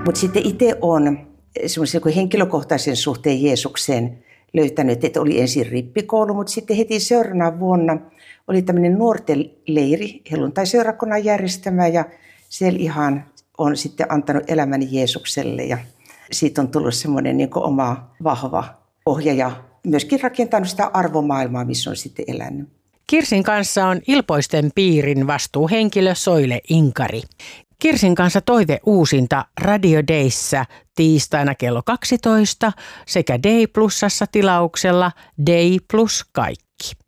Mutta sitten itse olen semmoisen henkilökohtaisen suhteen Jeesukseen löytänyt, että oli ensin rippikoulu, mutta sitten heti seuraavana vuonna oli tämmöinen nuorten leiri, helluntai-seurakunnan järjestämä, ja siellä ihan on sitten antanut elämäni Jeesukselle, ja siitä on tullut semmoinen niin kuin oma vahva pohja ja myöskin rakentanut sitä arvomaailmaa, missä on sitten elänyt. Kirsin kanssa on Ilpoisten piirin vastuuhenkilö Soile Inkari. Kirsin kanssa toive uusinta Radio Dayssä tiistaina kello 12 sekä Day Plusassa tilauksella Day Plus kaikki.